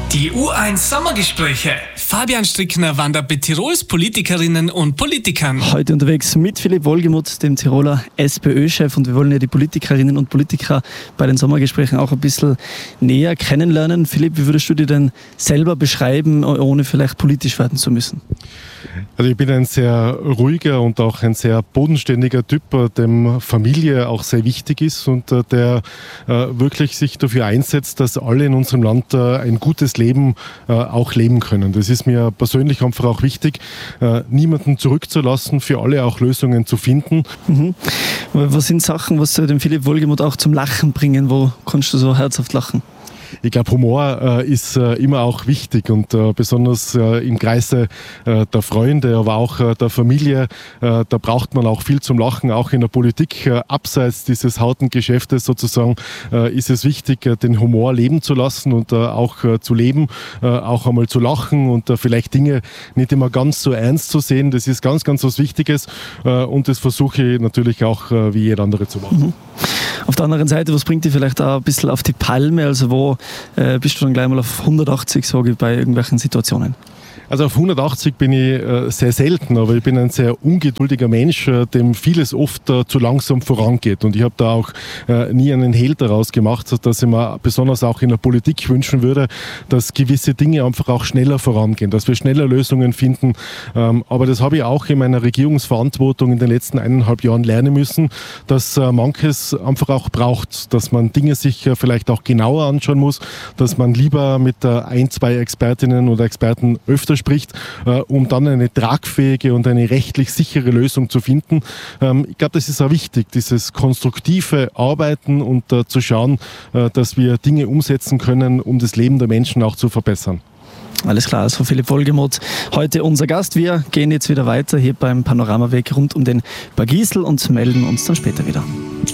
Die U1 Sommergespräche. Fabian Strickner wandert mit Tirols Politikerinnen und Politikern. Heute unterwegs mit Philipp Wohlgemuth, dem Tiroler SPÖ-Chef. Und wir wollen ja die Politikerinnen und Politiker bei den Sommergesprächen auch ein bisschen näher kennenlernen. Philipp, wie würdest du dir denn selber beschreiben, ohne vielleicht politisch werden zu müssen? Also ich bin ein sehr ruhiger und auch ein sehr bodenständiger Typ, dem Familie auch sehr wichtig ist und der wirklich sich dafür einsetzt, dass alle in unserem Land ein gutes Leben auch leben können. Das ist mir persönlich einfach auch wichtig, niemanden zurückzulassen, für alle auch Lösungen zu finden. Was sind Sachen, was den Philipp Wohlgemuth auch zum Lachen bringen? Wo kannst du so herzhaft lachen? Ich glaube, Humor ist immer auch wichtig und besonders im Kreise der Freunde, aber auch der Familie, da braucht man auch viel zum Lachen, auch in der Politik. Abseits dieses harten Geschäftes sozusagen ist es wichtig, den Humor leben zu lassen und auch zu leben, auch einmal zu lachen und vielleicht Dinge nicht immer ganz so ernst zu sehen. Das ist ganz, ganz was Wichtiges und das versuche ich natürlich auch wie jeder andere zu machen. Auf der anderen Seite, was bringt dich vielleicht auch ein bisschen auf die Palme? Also wo bist du dann gleich mal auf 180, sage ich, bei irgendwelchen Situationen? Also auf 180 bin ich sehr selten, aber ich bin ein sehr ungeduldiger Mensch, dem vieles oft zu langsam vorangeht. Und ich habe da auch nie einen Hehl daraus gemacht, dass ich mir besonders auch in der Politik wünschen würde, dass gewisse Dinge einfach auch schneller vorangehen, dass wir schneller Lösungen finden. Aber das habe ich auch in meiner Regierungsverantwortung in den letzten 1,5 Jahren lernen müssen, dass manches einfach auch braucht, dass man Dinge sich vielleicht auch genauer anschauen muss, dass man lieber mit 1, 2 Expertinnen oder Experten öfter spricht, um dann eine tragfähige und eine rechtlich sichere Lösung zu finden. Ich glaube, das ist auch wichtig, dieses konstruktive Arbeiten und zu schauen, dass wir Dinge umsetzen können, um das Leben der Menschen auch zu verbessern. Alles klar, also Philipp Wohlgemuth, heute unser Gast. Wir gehen jetzt wieder weiter hier beim Panoramaweg rund um den Bergisel und melden uns dann später wieder.